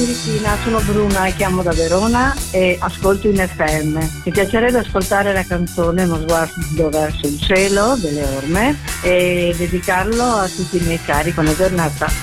Cristina, sono Bruna e chiamo da Verona e ascolto in FM. Mi piacerebbe ascoltare la canzone Uno sguardo verso il cielo delle Orme e dedicarlo a tutti i miei cari. Buona giornata.